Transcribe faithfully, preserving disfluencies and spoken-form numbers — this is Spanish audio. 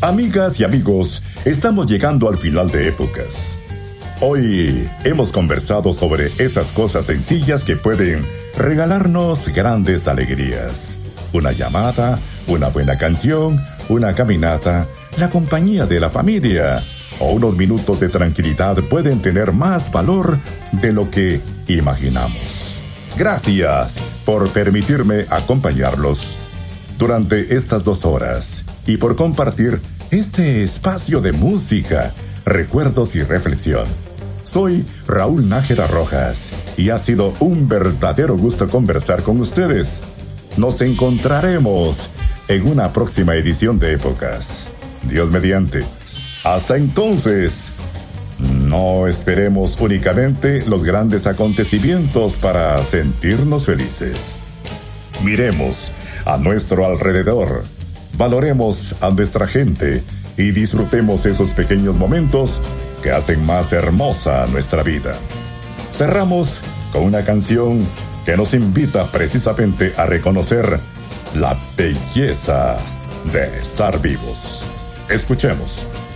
Amigas y amigos, estamos llegando al final de Épocas. Hoy hemos conversado sobre esas cosas sencillas que pueden regalarnos grandes alegrías. Una llamada, una buena canción, una caminata, la compañía de la familia o unos minutos de tranquilidad pueden tener más valor de lo que imaginamos. Gracias por permitirme acompañarlos durante estas dos horas y por compartir este espacio de música, recuerdos y reflexión. Soy Raúl Nájera Rojas y ha sido un verdadero gusto conversar con ustedes. Nos encontraremos en una próxima edición de Épocas. Dios mediante. Hasta entonces, no esperemos únicamente los grandes acontecimientos para sentirnos felices. Miremos a nuestro alrededor, valoremos a nuestra gente y disfrutemos esos pequeños momentos que hacen más hermosa nuestra vida. Cerramos con una canción que nos invita precisamente a reconocer la belleza de estar vivos. Escuchemos.